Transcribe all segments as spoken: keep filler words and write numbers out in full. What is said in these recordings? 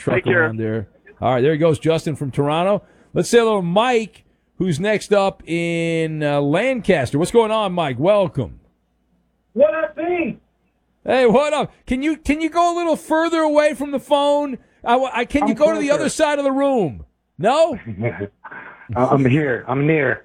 truck around there. All right, there he goes, Justin from Toronto. Let's say hello to Mike, who's next up in uh, Lancaster. What's going on, Mike? Welcome. What up, B? Hey, what up? Can you can you go a little further away from the phone? I, I, can you I'm go closer. to the other side of the room? No? I'm here. I'm near.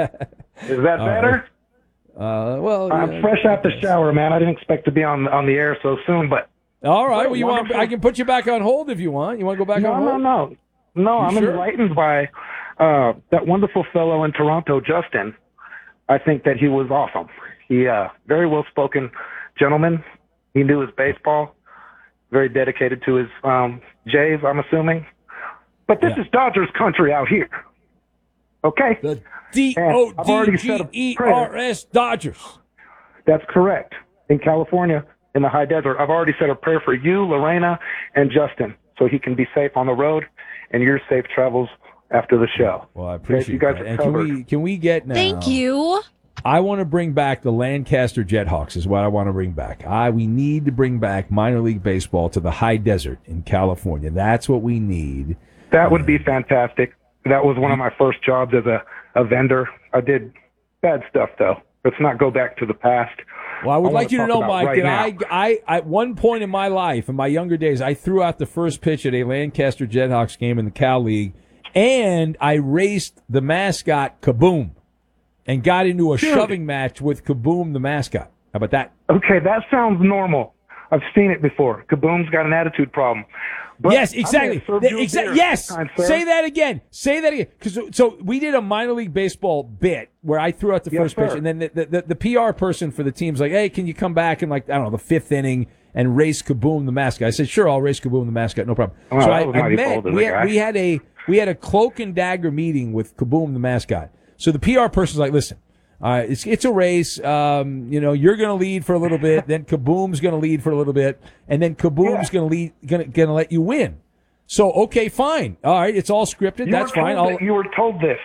Is that better? Uh, well, I'm yeah, fresh out the shower, man. I didn't expect to be on on the air so soon, but all right. What a Well, you want? wonderful- I can put you back on hold if you want. You want to go back no, on no, hold? no, no. I'm sure? enlightened by uh, that wonderful fellow in Toronto, Justin. I think that he was awesome. He uh, very well spoken gentleman. He knew his baseball. Very dedicated to his um, Jays, I'm assuming. But this Yeah. is Dodgers country out here. Okay? The D O I've already D said G a E prayer. R S Dodgers. That's correct. In California, in the high desert, I've already said a prayer for you, Lorena, and Justin, so he can be safe on the road and your safe travels after the show. Well, I Okay, appreciate you guys that. are And can covered. we can we get now? Thank you. I want to bring back the Lancaster Jethawks is what I want to bring back. I we need to bring back minor league baseball to the high desert in California. That's what we need. That would be fantastic. That was one of my first jobs as a, a vendor. I did bad stuff, though. Let's not go back to the past. Well, I would I like wanna you to talk know, about Mike, right that I, I, at one point in my life, in my younger days, I threw out the first pitch at a Lancaster Jethawks game in the Cal League, and I raced the mascot Kaboom, and got into a Dude. shoving match with Kaboom, the mascot. How about that? Okay, that sounds normal. I've seen it before. Kaboom's got an attitude problem. But yes, I'm exactly. gonna serve The- you a exa- beer yes. next time, sir. Say that again. Say that again. Because so we did a minor league baseball bit where I threw out the Yes, first pitch, sir. and then the, the, the P R person for the team's like, "Hey, can you come back in like I don't know the fifth inning and race Kaboom the mascot?" I said, "Sure, I'll race Kaboom the mascot, no problem." Well, so that I, was I mighty met. bold of We the had, guy. we had a we had a cloak and dagger meeting with Kaboom the mascot. So the P R person's like, "Listen. Uh, it's it's a race. Um, you know, you're going to lead for a little bit, then Kaboom's going to lead for a little bit, and then Kaboom's Yeah. going to lead, going to going to let you win." So okay, fine, all right, it's all scripted. You That's were fine. told I'll, that- you were told this.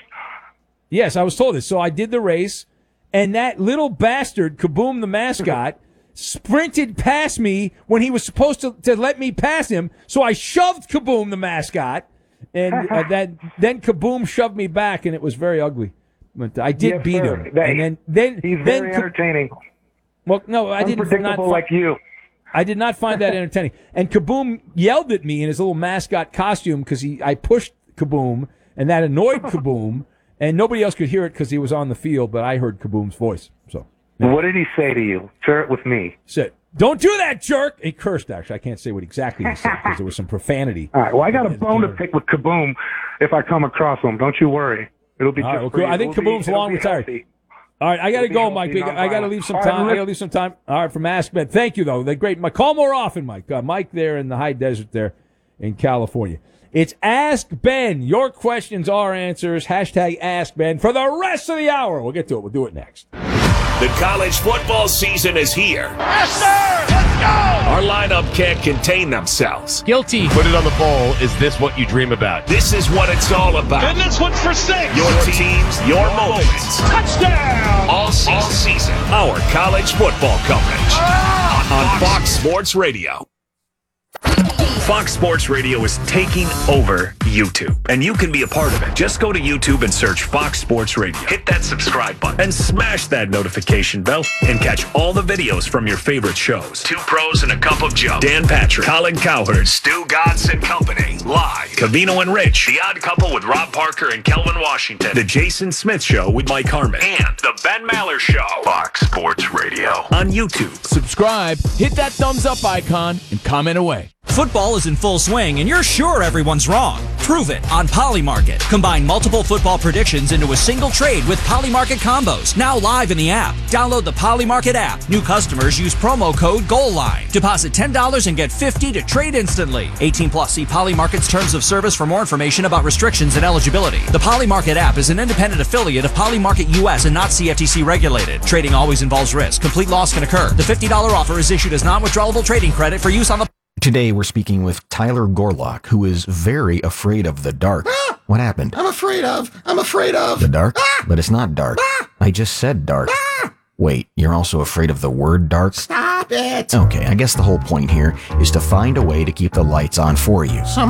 yes, I was told this. So I did the race, and that little bastard Kaboom the mascot sprinted past me when he was supposed to to let me pass him. So I shoved Kaboom the mascot, and uh, that then Kaboom shoved me back, and it was very ugly. But I did Yes, beat sir. him, That- and then then He's then very Ka- entertaining. well, no, I didn't. Not Unpredictable fi- like you. I did not find that entertaining. And Kaboom yelled at me in his little mascot costume because he I pushed Kaboom, and that annoyed Kaboom, and nobody else could hear it because he was on the field, but I heard Kaboom's voice. So What did he say to you? Share it with me. said, "Don't do that, jerk!" He cursed. Actually, I can't say what exactly he said because there was some profanity. All right. Well, I got a bone to pick with Kaboom if I come across him. Don't you worry. It'll be All right, just well, for cool. you. I think It'll be- Kaboom's it'll long be retired. healthy. All right, I got to It'll go, be Mike. healthy, I got to nonviolent. leave some All time. right, I got to let's- leave some time. All right, from Ask Ben. Thank you, though. They're great. Mike, call more often, Mike. Uh, Mike there in the high desert there in California. It's Ask Ben. Your questions, our answers. Hashtag Ask Ben for the rest of the hour. We'll get to it. We'll do it next. The college football season is here. Yes, sir! Let's go! Our lineup can't contain themselves. Guilty. Put it on the bowl. Is this what you dream about? This is what it's all about. And this one's for six. Your teams, your moments. Touchdown! All season. All season. Our college football coverage on Fox Sports Radio. Fox Sports Radio is taking over YouTube, and you can be a part of it. Just go to YouTube and search Fox Sports Radio. Hit that subscribe button and smash that notification bell and catch all the videos from your favorite shows. Two Pros and a Cup of Joe. Dan Patrick, Colin Cowherd, Stu Godson Company. Live. Cavino and Rich. The Odd Couple with Rob Parker and Kelvin Washington. The Jason Smith Show with Mike Harmon. And The Ben Maller Show. Fox Sports Radio. On YouTube. Subscribe, hit that thumbs up icon, and comment away. Football is in full swing, and you're sure everyone's wrong. Prove it on Polymarket. Combine multiple football predictions into a single trade with Polymarket combos. Now live in the app. Download the Polymarket app. New customers use promo code GOALLINE. Deposit ten dollars and get fifty dollars to trade instantly. eighteen plus. See Polymarket's terms of service for more information about restrictions and eligibility. The Polymarket app is an independent affiliate of Polymarket U S and not C F T C regulated. Trading always involves risk. Complete loss can occur. The fifty dollars offer is issued as non-withdrawable trading credit for use on the... Today we're speaking with Tyler Gorlock, who is very afraid of the dark. Ah! What happened? I'm afraid of. I'm afraid of. The dark? Ah! But it's not dark. Ah! I just said dark. Ah! Wait, you're also afraid of the word dark? Stop it. Okay, I guess the whole point here is to find a way to keep the lights on for you. Some